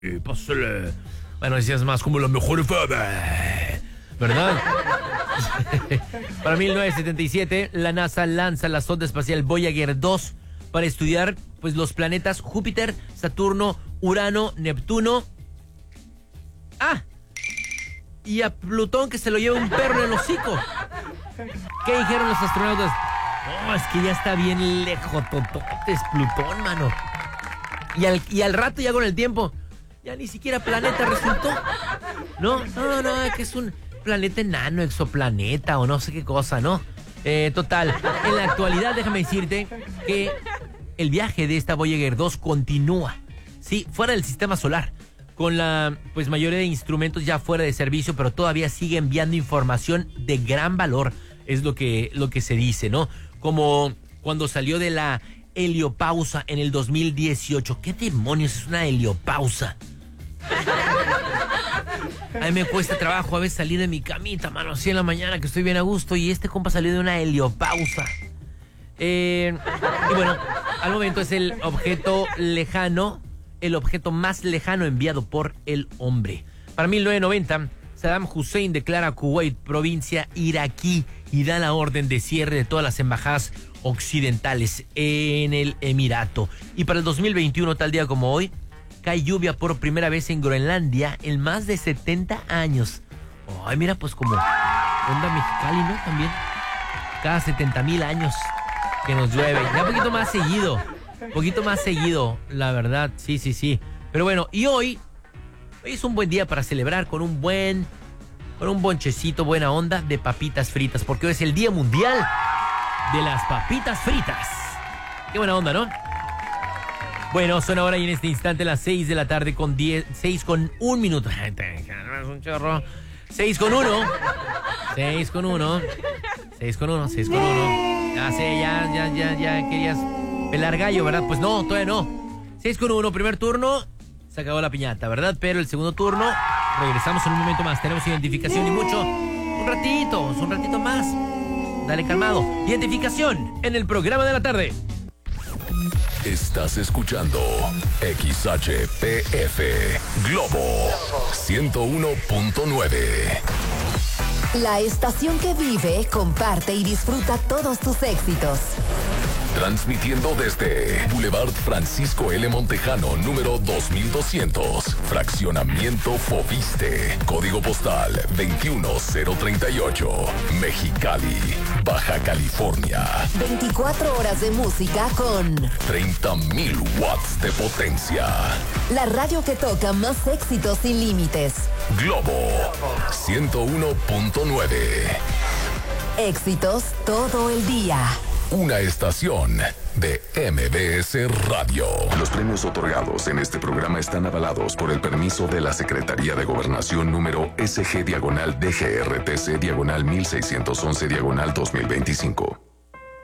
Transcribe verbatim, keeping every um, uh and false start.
Y pásale. Bueno, decías más como la mejor fama, ¿verdad? Para mil novecientos setenta y siete, la NASA lanza la sonda espacial Voyager dos para estudiar pues los planetas Júpiter, Saturno, Urano, Neptuno. ¡Ah! Y a Plutón, que se lo lleva un perro en el hocico. ¿Qué dijeron los astronautas? Oh, es que ya está bien lejos, tototes, Plutón, mano. Y al, y al rato, ya con el tiempo, ya ni siquiera planeta resultó. No, no, no, que es un planeta enano, exoplaneta o no sé qué cosa, ¿no? Eh, total, en la actualidad déjame decirte que el viaje de esta Voyager dos continúa, sí, fuera del sistema solar, con la pues mayoría de instrumentos ya fuera de servicio, pero todavía sigue enviando información de gran valor, es lo que, lo que se dice, ¿no? Como cuando salió de la heliopausa en el dos mil dieciocho. ¿Qué demonios es una heliopausa? A mí me cuesta trabajo a veces salir de mi camita, mano, así en la mañana que estoy bien a gusto, y este compa salió de una heliopausa. Eh, y bueno, al momento es el objeto lejano, el objeto más lejano enviado por el hombre. Para mil novecientos noventa, Saddam Hussein declara Kuwait provincia iraquí y da la orden de cierre de todas las embajadas occidentales en el Emirato. Y para el dos mil veintiuno, tal día como hoy, cae lluvia por primera vez en Groenlandia en más de setenta años. Ay, mira, pues como onda Mexicali, ¿no? También. Cada setenta mil años que nos llueve. Ya un poquito más seguido. Un poquito más seguido, la verdad. Sí, sí, sí. Pero bueno, y hoy, hoy es un buen día para celebrar con un buen, con un bonchecito, buena onda de papitas fritas. Porque hoy es el Día Mundial de las Papitas Fritas. Qué buena onda, ¿no? Bueno, son ahora y en este instante las seis de la tarde con diez, seis con un minuto. Es un chorro. seis con uno. seis con uno. seis con uno, seis con uno. Ya sé, ya, ya, ya, ya querías pelar gallo, ¿verdad? Pues no, todavía no. seis con uno, primer turno. Se acabó la piñata, ¿verdad? Pero el segundo turno, regresamos en un momento más. Tenemos identificación y mucho. Un ratito, un ratito más. Dale calmado. Identificación en el programa de la tarde. Estás escuchando X H P F Globo ciento uno punto nueve. La estación que vive, comparte y disfruta todos tus éxitos. Transmitiendo desde Boulevard Francisco L. Montejano, número dos mil doscientos, Fraccionamiento Fobiste, Código Postal veintiuno cero treinta y ocho, Mexicali, Baja California. veinticuatro horas de música con treinta mil watts de potencia. La radio que toca más éxitos sin límites. Globo ciento uno punto nueve. Éxitos todo el día. Una estación de M B S Radio. Los premios otorgados en este programa están avalados por el permiso de la Secretaría de Gobernación número S G diagonal D G R T C diagonal mil seiscientos once diagonal dos mil veinticinco.